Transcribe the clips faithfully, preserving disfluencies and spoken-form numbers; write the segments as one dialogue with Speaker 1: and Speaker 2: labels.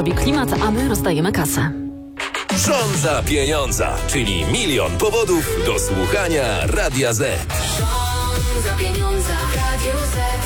Speaker 1: robi klimat, a my rozdajemy kasę.
Speaker 2: Żądza pieniądza, czyli milion powodów do słuchania Radia Z.
Speaker 3: Żądza pieniądza, Radio Z.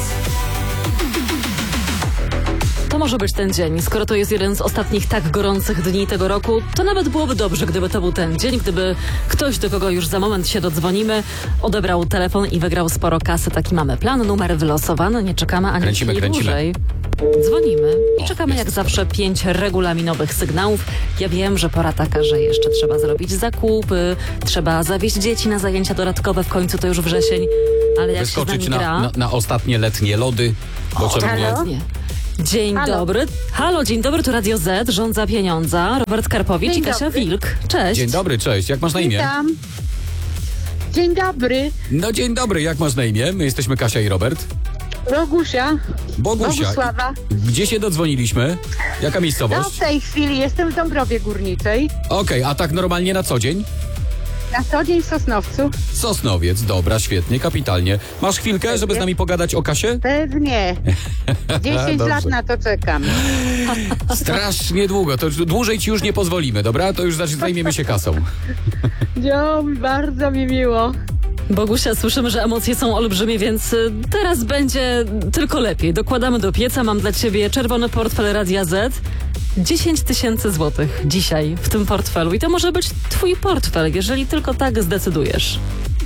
Speaker 1: To może być ten dzień. Skoro to jest jeden z ostatnich tak gorących dni tego roku, to nawet byłoby dobrze, gdyby to był ten dzień, gdyby ktoś, do kogo już za moment się dodzwonimy, odebrał telefon i wygrał sporo kasy. Taki mamy plan, numer wylosowany, nie czekamy ani
Speaker 4: Kręcimy,
Speaker 1: chwili
Speaker 4: kręcimy.
Speaker 1: dłużej. Dzwonimy i
Speaker 4: O,
Speaker 1: czekamy
Speaker 4: jest
Speaker 1: jak zawsze pięć regulaminowych sygnałów. Ja wiem, że pora taka, że jeszcze trzeba zrobić zakupy, trzeba zawieźć dzieci na zajęcia dodatkowe, w końcu to już wrzesień, ale jak
Speaker 4: Wyskoczyć
Speaker 1: się z nami gra...
Speaker 4: na, na, na ostatnie letnie lody. Potrzebnie.
Speaker 1: Dokładnie. Dzień
Speaker 5: Halo.
Speaker 1: dobry. Halo, dzień dobry, tu Radio Z, Żądza pieniądza. Robert Karpowicz
Speaker 5: Dzień
Speaker 1: i Kasia
Speaker 5: dobry.
Speaker 1: Wilk. Cześć.
Speaker 4: Dzień dobry, cześć. Jak masz na imię?
Speaker 5: Witam. Dzień dobry.
Speaker 4: No dzień dobry, jak masz na imię? My jesteśmy Kasia i Robert.
Speaker 5: Rogusia.
Speaker 4: Bogusia.
Speaker 5: Bogusława.
Speaker 4: Gdzie się dodzwoniliśmy? Jaka
Speaker 5: No
Speaker 4: miejscowość?
Speaker 5: w tej chwili jestem w Dąbrowie Górniczej.
Speaker 4: Okej, a tak normalnie na co dzień?
Speaker 5: Na co dzień w Sosnowcu.
Speaker 4: Sosnowiec, dobra, świetnie, kapitalnie. Masz chwilkę, żeby z nami pogadać o Kasie?
Speaker 5: Pewnie. Dziesięć
Speaker 4: Dobrze.
Speaker 5: lat na to czekam.
Speaker 4: Strasznie długo, to już dłużej ci już nie pozwolimy, dobra? To już zac- zajmiemy się kasą.
Speaker 5: Jo, bardzo mi miło.
Speaker 1: Bogusia, słyszymy, że emocje są olbrzymie, więc y, teraz będzie tylko lepiej. Dokładamy do pieca, mam dla ciebie czerwony portfel Radia Z. dziesięć tysięcy złotych dzisiaj w tym portfelu i to może być twój portfel, jeżeli tylko tak zdecydujesz.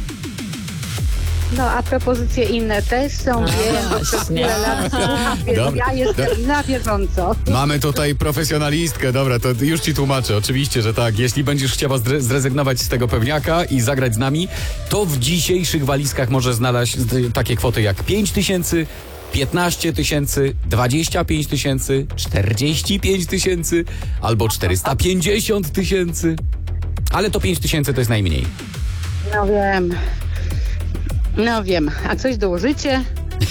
Speaker 5: No a propozycje inne też są, wiem, bo przez
Speaker 1: właśnie.
Speaker 5: tyle lat słucham, więc
Speaker 4: Dobra.
Speaker 5: ja jestem na bieżąco.
Speaker 4: Mamy tutaj profesjonalistkę, dobra, to już ci tłumaczę, oczywiście, że tak. Jeśli będziesz chciała zdre- zrezygnować z tego pewniaka i zagrać z nami, to w dzisiejszych walizkach możesz znaleźć y, takie kwoty jak pięć tysięcy, piętnaście tysięcy, dwadzieścia pięć tysięcy, czterdzieści pięć tysięcy albo czterysta pięćdziesiąt tysięcy. Ale to pięć tysięcy to jest najmniej.
Speaker 5: No wiem. No wiem. A coś dołożycie?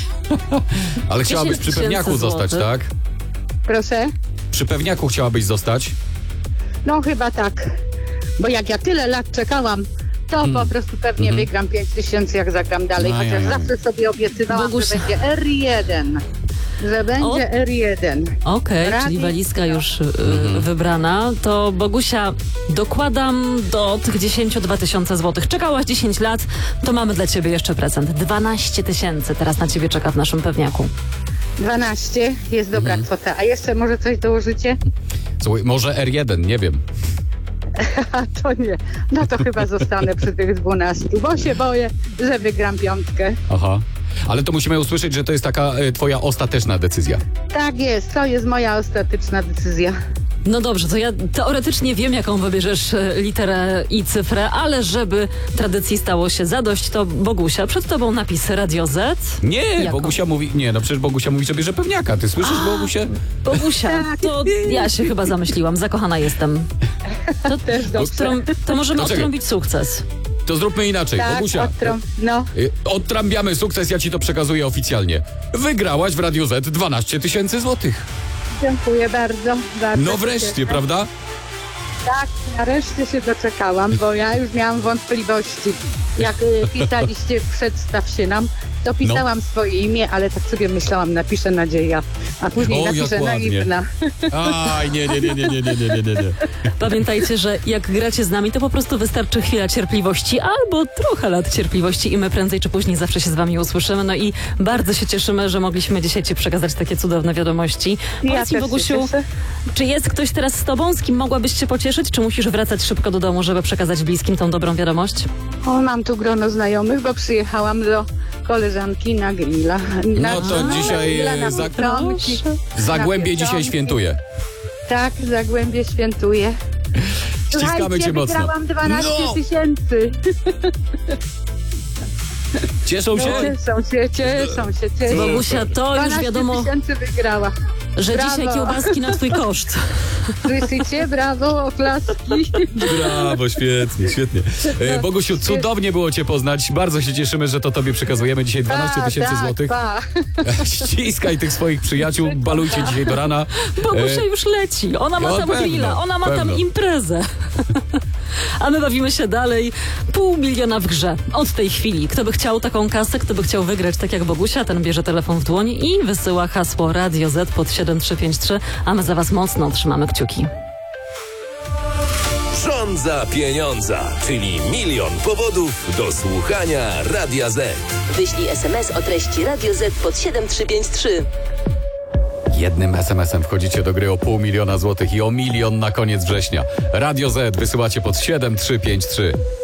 Speaker 4: Ale chciałabyś przy
Speaker 1: tysięcy
Speaker 4: pewniaku zostać,
Speaker 1: złotych.
Speaker 4: tak?
Speaker 5: Proszę?
Speaker 4: Przy pewniaku chciałabyś zostać?
Speaker 5: No chyba tak. Bo jak ja tyle lat czekałam, to po prostu pewnie wygram pięć tysięcy, jak zagram dalej.
Speaker 4: No, ja,
Speaker 5: Chociaż
Speaker 4: ja.
Speaker 5: zawsze sobie obiecywałam,
Speaker 1: Bogusia.
Speaker 5: że będzie R jeden. Że będzie R jeden.
Speaker 1: Okej,
Speaker 5: Radio
Speaker 1: czyli walizka
Speaker 5: Z.
Speaker 1: już y, wybrana. To Bogusia, dokładam do tych dziesięć dwa tysiące złotych. Czekałaś dziesięć lat, to mamy dla ciebie jeszcze prezent. dwanaście tysięcy teraz na ciebie czeka w naszym pewniaku.
Speaker 5: dwanaście jest dobra kwota. A jeszcze może coś dołożycie?
Speaker 4: Słuchaj, może R jeden, nie wiem.
Speaker 5: A to nie. No to chyba zostanę przy tych dwunastu, bo się boję, że wygram piątkę.
Speaker 4: Aha. Ale to musimy usłyszeć, że to jest taka e, twoja ostateczna decyzja.
Speaker 5: Tak jest, to jest moja ostateczna decyzja.
Speaker 1: No dobrze, to ja teoretycznie wiem, jaką wybierzesz e, literę i cyfrę, ale żeby tradycji stało się zadość, to Bogusia, przed tobą napis Radio Z.
Speaker 4: Nie,
Speaker 1: Jaką?
Speaker 4: Bogusia mówi, nie, no przecież Bogusia mówi, że bierze pewniaka. Ty słyszysz, Bogusia?
Speaker 1: Bogusia,
Speaker 5: Tak.
Speaker 1: to ja się chyba zamyśliłam, zakochana jestem. To,
Speaker 5: Też dobrze.
Speaker 1: odtrą- to możemy
Speaker 4: To czekaj.
Speaker 1: odtrąbić sukces.
Speaker 4: To zróbmy inaczej.
Speaker 5: Tak,
Speaker 4: Bogusia,
Speaker 5: odtrą- no.
Speaker 4: y, odtrąbiamy sukces, ja ci to przekazuję oficjalnie. Wygrałaś w Radiu Z dwanaście tysięcy złotych.
Speaker 5: Dziękuję bardzo. bardzo
Speaker 4: No
Speaker 5: się
Speaker 4: wreszcie,
Speaker 5: cieszę.
Speaker 4: prawda?
Speaker 5: Tak, nareszcie się doczekałam, bo ja już miałam wątpliwości. Jak y, pisaliście przedstaw się nam, to pisałam swoje imię, ale tak sobie myślałam, napiszę Nadzieja, a później
Speaker 4: O, jak
Speaker 5: napiszę
Speaker 4: ładnie.
Speaker 5: Naiwna.
Speaker 4: Aj, nie, nie, nie, nie, nie, nie, nie, nie, nie.
Speaker 1: Pamiętajcie, że jak gracie z nami, to po prostu wystarczy chwila cierpliwości albo trochę lat cierpliwości i my prędzej czy później zawsze się z wami usłyszymy. No i bardzo się cieszymy, że mogliśmy dzisiaj ci przekazać takie cudowne wiadomości.
Speaker 5: Ja
Speaker 1: Powiedz mi,
Speaker 5: też się
Speaker 1: Bogusiu,
Speaker 5: cieszę.
Speaker 1: czy jest ktoś teraz z tobą, z kim mogłabyś się pocieszyć, czy musisz wracać szybko do domu, żeby przekazać bliskim tą dobrą wiadomość?
Speaker 5: O, mam tu grono znajomych, bo przyjechałam do koleżanki na grilla. Na,
Speaker 4: No to
Speaker 5: na
Speaker 4: dzisiaj,
Speaker 5: grilla,
Speaker 4: e,
Speaker 5: na
Speaker 4: za-
Speaker 5: pieczonki.
Speaker 4: Zagłębie
Speaker 5: Na
Speaker 4: dzisiaj
Speaker 5: pieczonki.
Speaker 4: świętuje.
Speaker 5: Tak, Zagłębie świętuje.
Speaker 4: Ściskamy
Speaker 5: Słuchajcie,
Speaker 4: cię mocno.
Speaker 5: wygrałam dwanaście
Speaker 4: No!
Speaker 5: tysięcy.
Speaker 4: Cieszą
Speaker 5: No,
Speaker 4: się?
Speaker 5: cieszą się, cieszą się, cieszą.
Speaker 1: Bogusia, to już
Speaker 5: dwanaście
Speaker 1: wiadomo,
Speaker 5: tysięcy wygrała.
Speaker 1: że
Speaker 5: Brawo.
Speaker 1: dzisiaj kiełbaski na twój koszt.
Speaker 5: Słyszycie? Brawo, oklaski.
Speaker 4: Brawo, świetnie, świetnie. E, Bogusiu, cudownie było cię poznać. Bardzo się cieszymy, że to tobie przekazujemy dzisiaj dwanaście tysięcy
Speaker 5: tak,
Speaker 4: złotych.
Speaker 5: pa.
Speaker 4: Ściskaj tych swoich przyjaciół, balujcie dzisiaj do rana.
Speaker 1: Bogusia
Speaker 4: E,
Speaker 1: już leci. Ona ma
Speaker 4: no,
Speaker 1: tam
Speaker 4: pewno,
Speaker 1: grilla, ona ma
Speaker 4: pewno.
Speaker 1: tam imprezę. A my bawimy się dalej. Pół miliona w grze. Od tej chwili. Kto by chciał taką kasę, kto by chciał wygrać tak jak Bogusia, ten bierze telefon w dłoń i wysyła hasło Radio Z pod siedem. siedem trzy pięć trzy, a my za was mocno trzymamy kciuki.
Speaker 2: Żądza pieniądza, czyli milion powodów do słuchania Radia Z.
Speaker 6: Wyślij es em es o treści Radio Z pod siedem trzy pięć trzy.
Speaker 4: Jednym es em esem wchodzicie do gry o pół miliona złotych i o milion na koniec września. Radio Z wysyłacie pod siedem trzy pięć trzy.